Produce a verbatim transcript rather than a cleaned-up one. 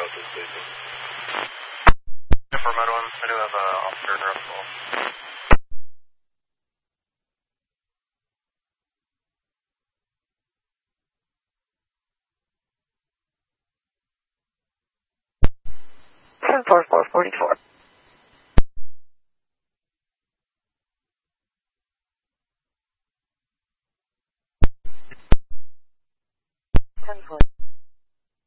out this station. For Med one, I do have an officer in Russell. seven four four forty-four. ten four.